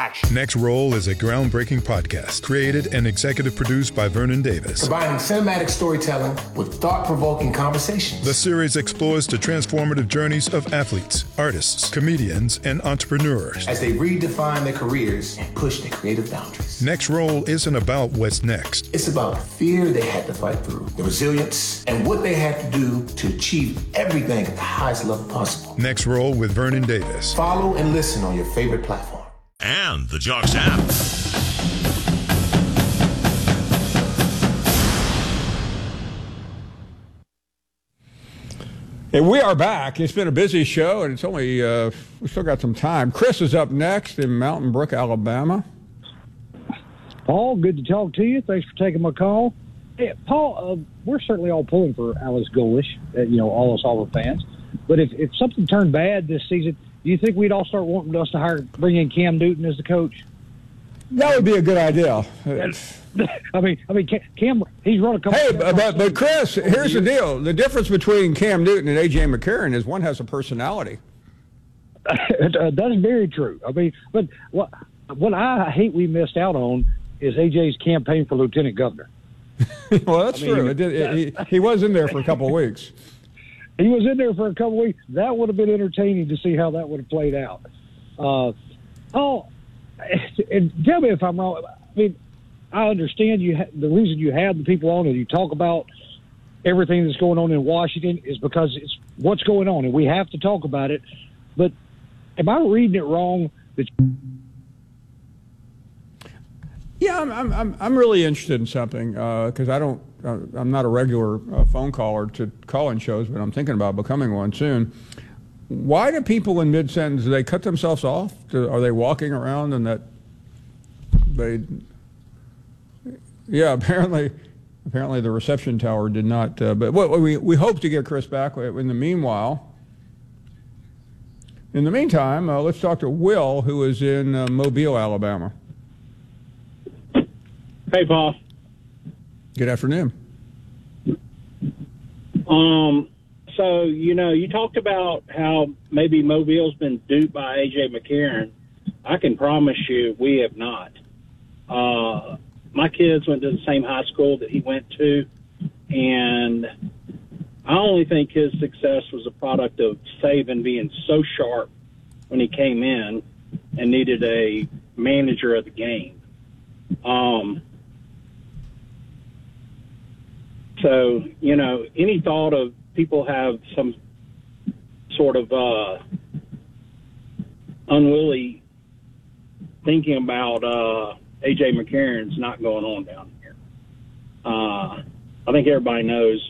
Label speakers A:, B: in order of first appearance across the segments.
A: action.
B: Next Roll is a groundbreaking podcast created and executive produced by Vernon Davis.
A: Combining cinematic storytelling with thought-provoking conversations.
B: The series explores the transformative journeys of athletes, artists, comedians, and entrepreneurs
A: as they redefine their careers and push their creative boundaries.
B: Next Roll isn't about what's next.
A: It's about the fear they had to fight through, the resilience, and what they had to do to achieve everything at the highest level possible.
B: Next Roll with Vernon Davis.
A: Follow and listen on your favorite platform.
C: And the Jocks app.
D: And we are back. It's been a busy show, and it's only, we still got some time. Chris is up next in Mountain Brook, Alabama.
E: Paul, good to talk to you. Thanks for taking my call. Hey, Paul, we're certainly all pulling for Alex Golesh, all us Auburn fans. But if something turned bad this season, do you think we'd all start wanting us to bring in Cam Newton as the coach?
D: That would be a good idea.
E: I mean, Cam, he's run a couple.
D: Hey, but Chris, here's the deal: the difference between Cam Newton and AJ McCarron is one has a personality.
E: That's very true. I mean, but what I hate we missed out on is AJ's campaign for lieutenant governor.
D: Well, that's true. He was in there for a couple of weeks.
E: He was in there for a couple of weeks. That would have been entertaining to see how that would have played out. And tell me if I'm wrong. I mean, I understand the reason you have the people on and you talk about everything that's going on in Washington is because it's what's going on, and we have to talk about it. But am I reading it wrong?
D: Yeah, I'm really interested in something because I'm not a regular phone caller to call-in shows, but I'm thinking about becoming one soon. Why do people in mid-sentence, do they cut themselves off? Are they walking around and that they? Yeah, apparently the reception tower did not. But we hope to get Chris back. In the meantime, let's talk to Will, who is in Mobile, Alabama.
F: Hey, Paul.
D: Good afternoon.
F: So, you talked about how maybe Mobile's been duped by A.J. McCarron. I can promise you we have not. My kids went to the same high school that he went to, and I only think his success was a product of Saban being so sharp when he came in and needed a manager of the game. So, any thought of people have some sort of unwilling thinking about A.J. McCarron's not going on down here. I think everybody knows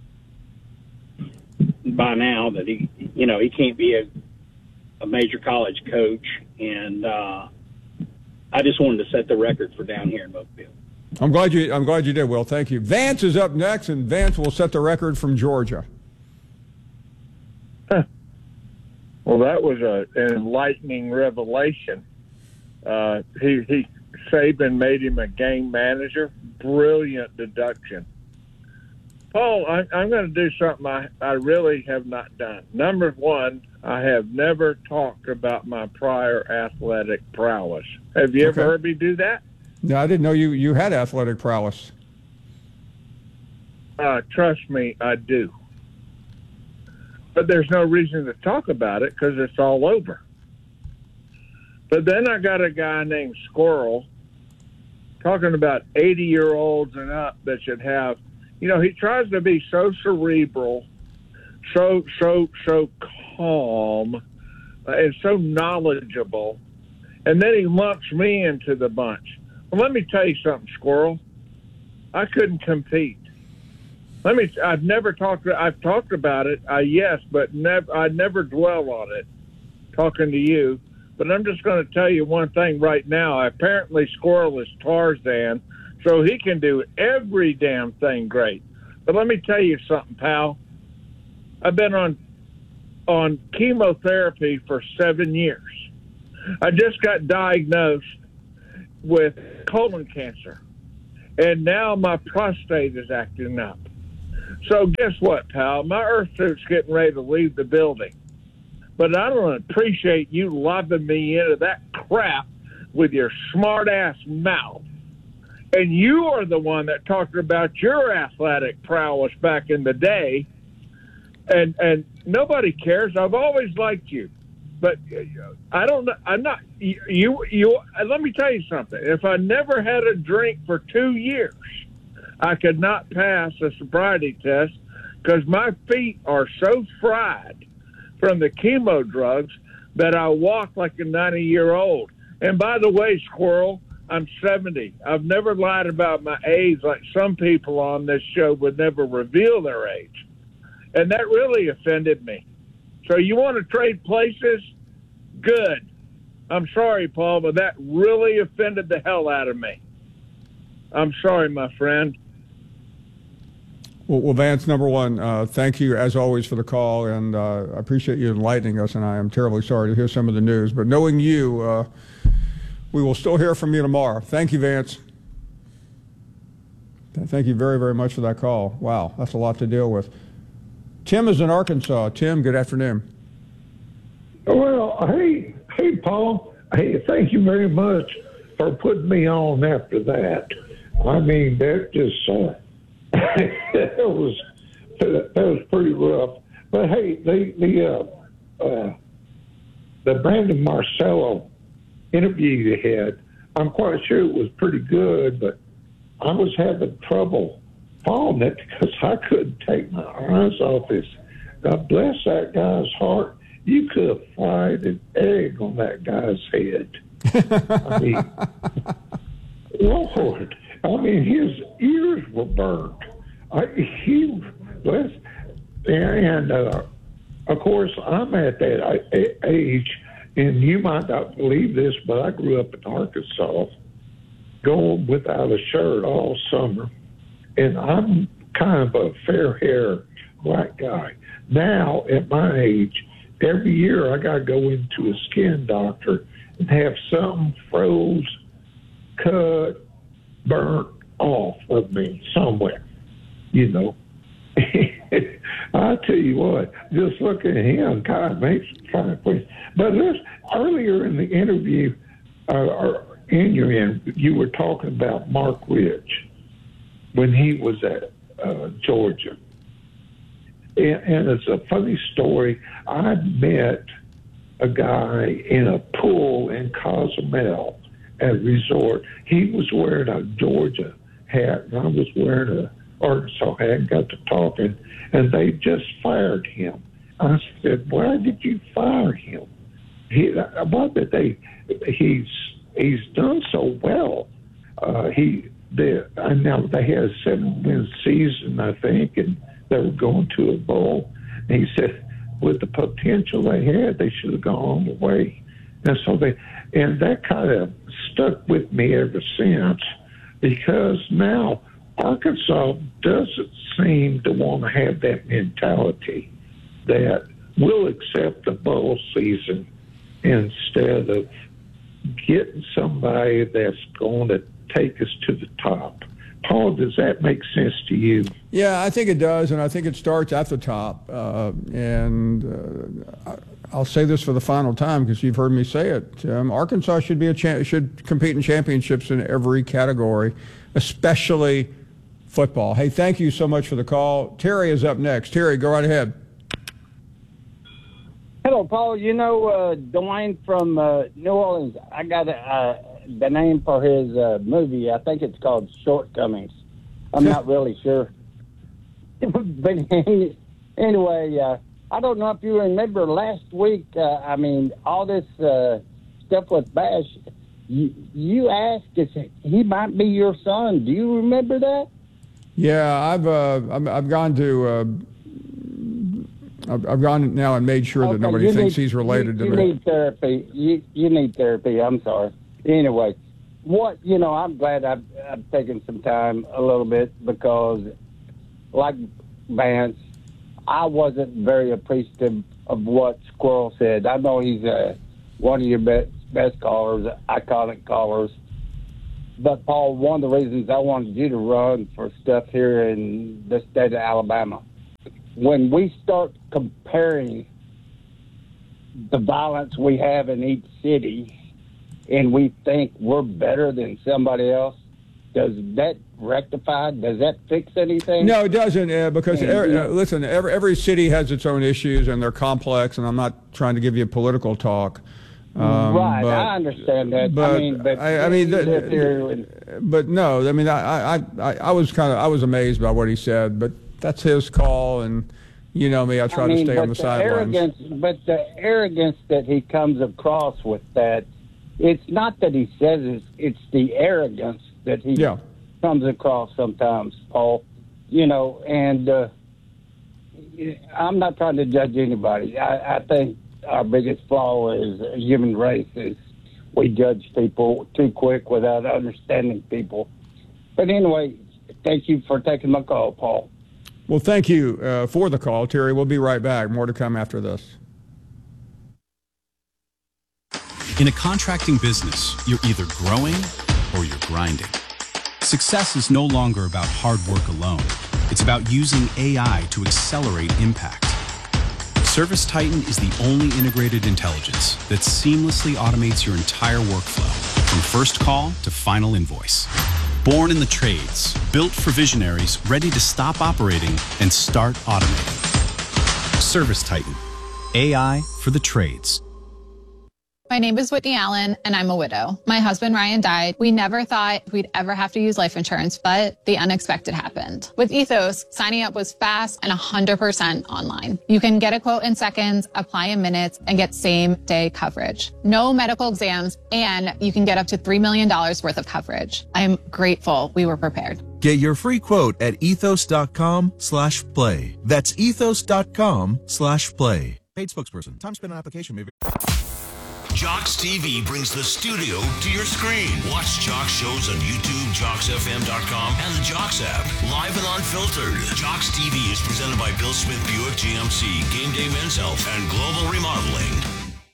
F: by now that he can't be a major college coach, and I just wanted to set the record for down here in Mobile.
D: I'm glad you did, Will. Thank you. Vance is up next, and Vance will set the record from Georgia.
G: Well, that was an enlightening revelation. Saban made him a game manager. Brilliant deduction. Paul, I'm going to do something I really have not done. Number one, I have never talked about my prior athletic prowess. Have you ever heard me do that?
D: No, I didn't know you had athletic prowess.
G: Trust me, I do. But there's no reason to talk about it because it's all over. But then I got a guy named Squirrel talking about 80-year-olds and up that should have, he tries to be so cerebral, so calm, and so knowledgeable, and then he lumps me into the bunch. Well, let me tell you something, Squirrel. I couldn't compete. I've talked about it, yes, but I'd never dwell on it, talking to you. But I'm just going to tell you one thing right now. Apparently, Squirrel is Tarzan, so he can do every damn thing great. But let me tell you something, pal. I've been on chemotherapy for 7 years. I just got diagnosed with colon cancer, and now my prostate is acting up. So guess what, pal? My earth suit's getting ready to leave the building. But I don't appreciate you lobbing me into that crap with your smart-ass mouth. And you are the one that talked about your athletic prowess back in the day. And nobody cares. I've always liked you. But I don't know. I'm not you. Let me tell you something. If I never had a drink for 2 years, I could not pass a sobriety test because my feet are so fried from the chemo drugs that I walk like a 90-year-old. And by the way, Squirrel, I'm 70. I've never lied about my age like some people on this show would never reveal their age. And that really offended me. So you want to trade places? Good. I'm sorry, Paul, but that really offended the hell out of me. I'm sorry, my friend.
D: Well, Vance, number one, thank you as always for the call, and I appreciate you enlightening us, and I am terribly sorry to hear some of the news. But knowing you, we will still hear from you tomorrow. Thank you, Vance. Thank you very, very much for that call. Wow, that's a lot to deal with. Tim is in Arkansas. Tim, good afternoon.
H: Well, hey, Paul. Hey, thank you very much for putting me on after that. I mean, that just that was pretty rough. But hey, the Brandon Marcello interview you had, I'm quite sure it was pretty good, but I was having trouble following it because I couldn't take my eyes off this. God bless that guy's heart. You could have fried an egg on that guy's head. I mean, Lord, I mean, his ears were burnt. Of course, I'm at that age, and you might not believe this, but I grew up in Arkansas, going without a shirt all summer, and I'm kind of a fair-haired black guy. Now, at my age, every year I got to go into a skin doctor and have something froze, cut, burnt off of me somewhere, you know. I tell you what, just looking at him kind of makes me try to push. But earlier in the interview, you were talking about Mark Rich when he was at Georgia. And it's a funny story. I met a guy in a pool in Cozumel at a resort. He was wearing a Georgia hat, and I was wearing a Arkansas hat, and got to talking, and they just fired him. I said, "Why did you fire him? He's done so well. Now they had a 7-win season, I think, and they were going to a bowl." And he said, with the potential they had, they should have gone all the way. And so and that kind of stuck with me ever since, because now Arkansas doesn't seem to want to have that mentality that we'll accept the bowl season instead of getting somebody that's going to take us to the top. Paul, does that make sense to you?
D: Yeah, I think it does, and I think it starts at the top. I'll say this for the final time because you've heard me say it. Arkansas should compete in championships in every category, especially football. Hey, thank you so much for the call. Terry is up next. Terry, go right ahead.
I: Hello, Paul. You know Dwayne from New Orleans. I got the name for his movie. I think it's called Shortcomings. I'm not really sure. But anyway, I don't know if you remember last week, all this stuff with Bash. You asked if he might be your son. Do you remember that?
D: Yeah, I've gone to... I've gone now and made sure that nobody thinks he's related to me.
I: You need therapy. You need therapy. I'm sorry. Anyway, I'm glad I've taken some time a little bit because, like Vance, I wasn't very appreciative of what Squirrel said. I know he's one of your best callers, iconic callers. But, Paul, one of the reasons I wanted you to run for stuff here in the state of Alabama, when we start comparing the violence we have in each city and we think we're better than somebody else, does that rectify? Does that fix anything?
D: No, it doesn't, because listen, every city has its own issues, and they're complex. And I'm not trying to give you political talk.
I: Right, I understand that.
D: But no, I mean, I was amazed by what he said, but that's his call, and you know me, I try to stay on the sidelines.
I: But the arrogance that he comes across with that, it's not that he says it's the arrogance that he comes across sometimes, Paul. You know, and I'm not trying to judge anybody. I think our biggest flaw as a human race is we judge people too quick without understanding people. But anyway, thank you for taking my call, Paul.
D: Well, thank you for the call, Terry. We'll be right back. More to come after this.
J: In a contracting business, you're either growing or you're grinding. Success is no longer about hard work alone. It's about using AI to accelerate impact. ServiceTitan is the only integrated intelligence that seamlessly automates your entire workflow, from first call to final invoice. Born in the trades, built for visionaries ready to stop operating and start automating. ServiceTitan, AI for the trades.
K: My name is Whitney Allen, and I'm a widow. My husband, Ryan, died. We never thought we'd ever have to use life insurance, but the unexpected happened. With Ethos, signing up was fast and 100% online. You can get a quote in seconds, apply in minutes, and get same-day coverage. No medical exams, and you can get up to $3 million worth of coverage. I'm grateful we were prepared.
L: Get your free quote at ethos.com/play. That's ethos.com/play. Paid spokesperson. Time spent on application may be...
C: Jocks TV brings the studio to your screen. Watch Jocks shows on YouTube, JocksFM.com, and the Jocks app. Live and unfiltered. Jocks TV is presented by Bill Smith Buick GMC, Game Day Men's Health, and Global Remodeling.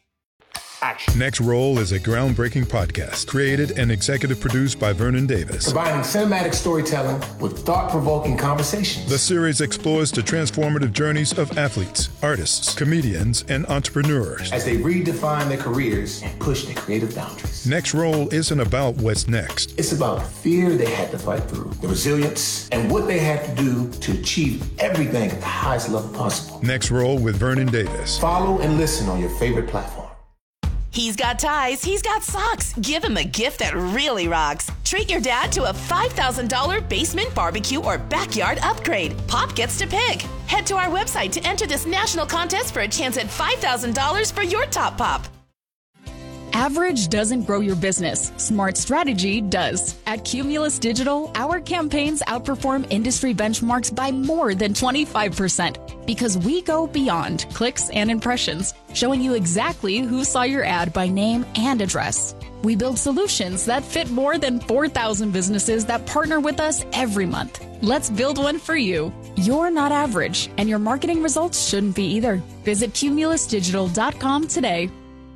B: Next Roll is a groundbreaking podcast created and executive produced by Vernon Davis.
A: Combining cinematic storytelling with thought-provoking conversations.
B: The series explores the transformative journeys of athletes, artists, comedians, and entrepreneurs
A: as they redefine their careers and push their creative boundaries.
B: Next Roll isn't about what's next.
A: It's about the fear they had to fight through, the resilience, and what they had to do to achieve everything at the highest level possible.
B: Next Roll with Vernon Davis.
A: Follow and listen on your favorite platform.
M: He's got ties, he's got socks. Give him a gift that really rocks. Treat your dad to a $5,000 basement barbecue or backyard upgrade. Pop gets to pick. Head to our website to enter this national contest for a chance at $5,000 for your top pop.
N: Average doesn't grow your business. Smart strategy does. At Cumulus Digital, our campaigns outperform industry benchmarks by more than 25% because we go beyond clicks and impressions, showing you exactly who saw your ad by name and address. We build solutions that fit more than 4,000 businesses that partner with us every month. Let's build one for you. You're not average, and your marketing results shouldn't be either. Visit cumulusdigital.com today.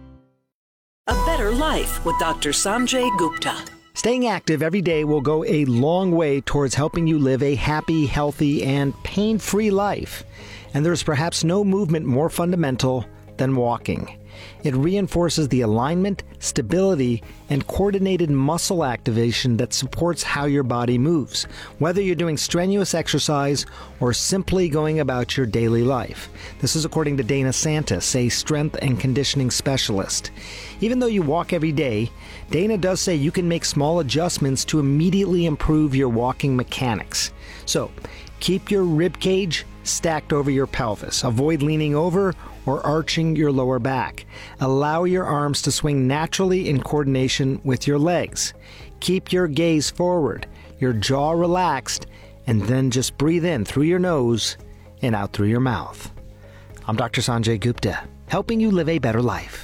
O: A Better Life with Dr. Sanjay Gupta.
P: Staying active every day will go a long way towards helping you live a happy, healthy, and pain-free life. And there's perhaps no movement more fundamental than walking. It reinforces the alignment, stability, and coordinated muscle activation that supports how your body moves, whether you're doing strenuous exercise or simply going about your daily life. This is according to Dana Santis, a strength and conditioning specialist. Even though you walk every day, Dana does say you can make small adjustments to immediately improve your walking mechanics. So, keep your rib cage stacked over your pelvis. Avoid leaning over or arching your lower back. Allow your arms to swing naturally in coordination with your legs. Keep your gaze forward, your jaw relaxed, and then just breathe in through your nose and out through your mouth. I'm Dr. Sanjay Gupta, helping you live a better life.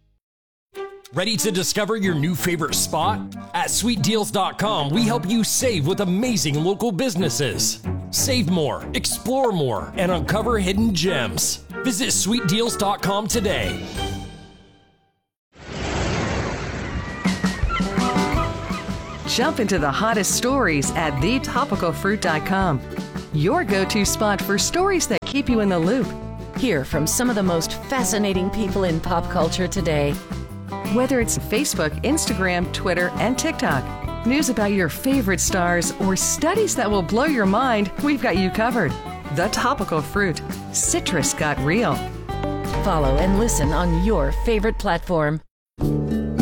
Q: Ready to discover your new favorite spot? At sweetdeals.com, we help you save with amazing local businesses. Save more, explore more, and uncover hidden gems. Visit sweetdeals.com today.
R: Jump into the hottest stories at thetopicalfruit.com. Your go-to spot for stories that keep you in the loop.
S: Hear from some of the most fascinating people in pop culture today.
R: Whether it's Facebook, Instagram, Twitter, and TikTok, news about your favorite stars, or studies that will blow your mind, we've got you covered. The Topical Fruit. Citrus got real.
S: Follow and listen on your favorite platform.